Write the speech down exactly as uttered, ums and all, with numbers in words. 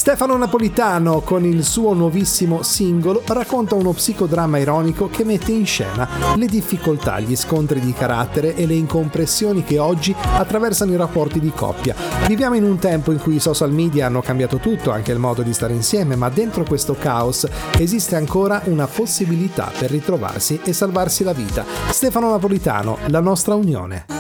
Stefano Napolitano, con il suo nuovissimo singolo, racconta uno psicodramma ironico che mette in scena le difficoltà, gli scontri di carattere e le incompressioni che oggi attraversano i rapporti di coppia. Viviamo in un tempo in cui i social media hanno cambiato tutto, anche il modo di stare insieme, ma dentro questo caos esiste ancora una possibilità per ritrovarsi e salvarsi la vita. Stefano Napolitano, La nostra unione.